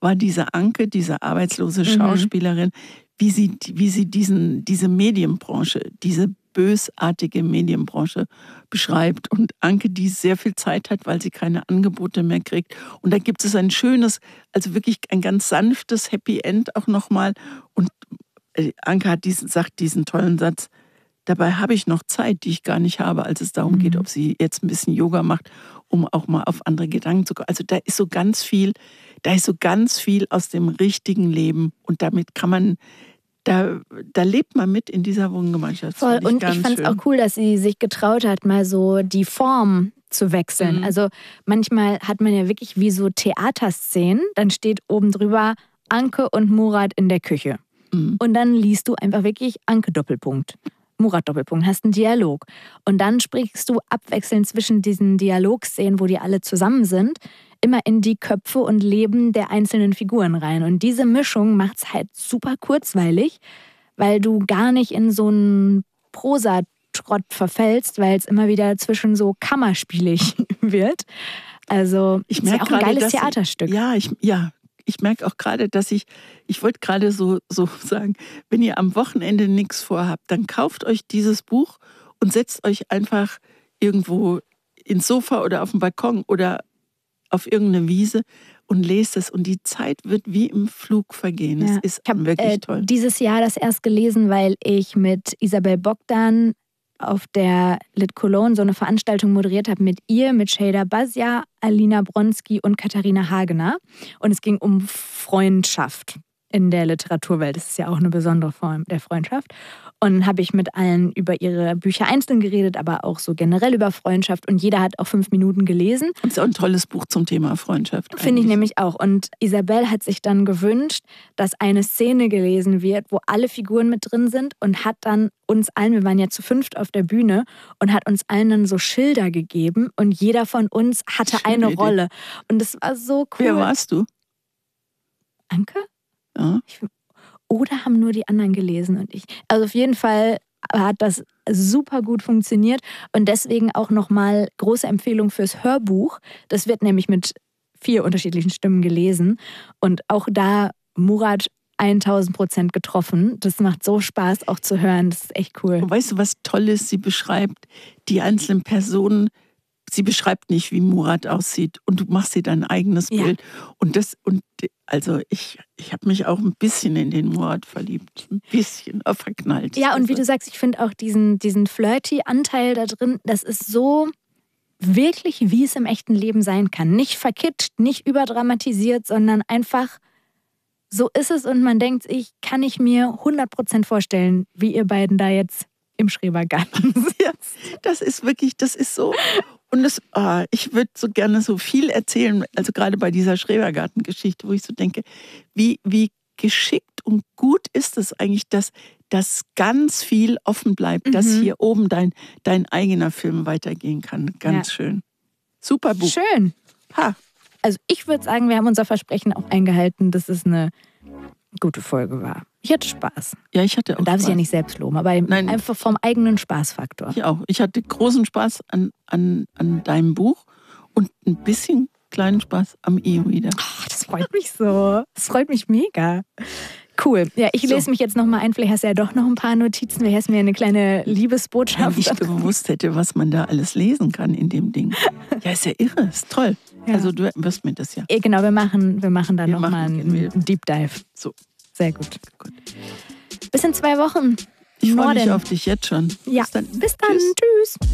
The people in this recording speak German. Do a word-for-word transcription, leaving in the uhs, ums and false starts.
war diese Anke, diese arbeitslose Schauspielerin, mhm. wie sie, wie sie diesen, diese Medienbranche, diese bösartige Medienbranche beschreibt. Und Anke, die sehr viel Zeit hat, weil sie keine Angebote mehr kriegt. Und da gibt es ein schönes, also wirklich ein ganz sanftes Happy End auch nochmal. Und Anke hat diesen, sagt diesen tollen Satz: Dabei habe ich noch Zeit, die ich gar nicht habe, als es darum mhm. geht, ob sie jetzt ein bisschen Yoga macht, um auch mal auf andere Gedanken zu kommen. Also da ist so ganz viel, da ist so ganz viel aus dem richtigen Leben. Und damit kann man, da, da lebt man mit in dieser Wohngemeinschaft. Voll. Ich und ich fand es auch cool, dass sie sich getraut hat, mal so die Form zu wechseln. Mhm. Also manchmal hat man ja wirklich wie so Theaterszenen, dann steht oben drüber Anke und Murat in der Küche. Mhm. Und dann liest du einfach wirklich Anke Doppelpunkt. Murat Doppelpunkt, hast einen Dialog. Und dann sprichst du abwechselnd zwischen diesen Dialogszenen, wo die alle zusammen sind, immer in die Köpfe und Leben der einzelnen Figuren rein. Und diese Mischung macht es halt super kurzweilig, weil du gar nicht in so einen Prosatrott verfällst, weil es immer wieder zwischen so kammerspielig wird. Also ich ist ja auch ein geiles Theaterstück. Ich, ja, ich, ja. Ich merke auch gerade, dass ich, ich wollte gerade so, so sagen, wenn ihr am Wochenende nichts vorhabt, dann kauft euch dieses Buch und setzt euch einfach irgendwo ins Sofa oder auf den Balkon oder auf irgendeine Wiese und lest es. Und die Zeit wird wie im Flug vergehen. Es ja. ist ich hab, wirklich äh, toll. Dieses Jahr das erst gelesen, weil ich mit Isabel Bogdan auf der Lit Cologne so eine Veranstaltung moderiert habe mit ihr, mit Shada Bazia, Alina Bronski und Katharina Hagener. Und es ging um Freundschaft in der Literaturwelt. Das ist ja auch eine besondere Form der Freundschaft. Und habe ich mit allen über ihre Bücher einzeln geredet, aber auch so generell über Freundschaft. Und jeder hat auch fünf Minuten gelesen. Und ist auch ein tolles Buch zum Thema Freundschaft. Finde ich nämlich auch. Und Isabel hat sich dann gewünscht, dass eine Szene gelesen wird, wo alle Figuren mit drin sind und hat dann uns allen, wir waren ja zu fünft auf der Bühne, und hat uns allen dann so Schilder gegeben und jeder von uns hatte Schöne eine Idee. Rolle. Und das war so cool. Wer warst du? Anke? Ja. Ich, oder haben nur die anderen gelesen und ich. Also auf jeden Fall hat das super gut funktioniert und deswegen auch nochmal große Empfehlung fürs Hörbuch. Das wird nämlich mit vier unterschiedlichen Stimmen gelesen und auch da Murat tausend Prozent getroffen. Das macht so Spaß auch zu hören. Das ist echt cool. Und weißt du, was toll ist? Sie beschreibt die einzelnen Personen. Sie beschreibt nicht, wie Murat aussieht und du machst dir dein eigenes ja. Bild. Und das, und also ich, ich habe mich auch ein bisschen in den Murat verliebt. Ein bisschen verknallt. Ja, und wie du sagst, ich finde auch diesen, diesen Flirty-Anteil da drin, das ist so wirklich, wie es im echten Leben sein kann. Nicht verkitscht, nicht überdramatisiert, sondern einfach so ist es und man denkt, ich kann ich mir hundert Prozent vorstellen, wie ihr beiden da jetzt im Schrebergarten sitzt. Ja, das ist wirklich, das ist so. Und das, oh, ich würde so gerne so viel erzählen, also gerade bei dieser Schrebergarten-Geschichte, wo ich so denke, wie, wie geschickt und gut ist es eigentlich, dass, dass ganz viel offen bleibt, mhm. dass hier oben dein, dein eigener Film weitergehen kann. Ganz ja. schön. Super Buch. Schön. Ha. Also ich würde sagen, wir haben unser Versprechen auch eingehalten, dass es eine gute Folge war. Ich hatte Spaß. Ja, ich hatte auch Man darf Spaß. sich ja nicht selbst loben, aber Nein. einfach vom eigenen Spaßfaktor. Ich auch. Ich hatte großen Spaß an, an, an deinem Buch und ein bisschen kleinen Spaß am E-Reader. Oh, das freut mich so. Das freut mich mega. Cool. Ja, ich lese so. mich jetzt nochmal ein. Vielleicht hast du ja doch noch ein paar Notizen. Vielleicht hast du mir eine kleine Liebesbotschaft. Wenn ich gewusst hätte, was man da alles lesen kann in dem Ding. Ja, ist ja irre. Ist toll. Ja. Also du wirst mir das ja. ja genau, wir machen, wir machen dann nochmal einen, einen Deep Dive. So. Sehr gut. gut. Bis in zwei Wochen. Ich freue mich auf dich jetzt schon. Ja. Bis dann. Bis dann. Tschüss. Tschüss.